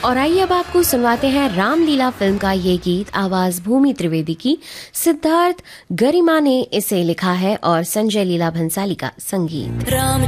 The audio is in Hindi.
और आइए अब आपको सुनवाते हैं रामलीला फिल्म का ये गीत। आवाज भूमि त्रिवेदी की, सिद्धार्थ गरिमा ने इसे लिखा है और संजय लीला भंसाली का संगीत।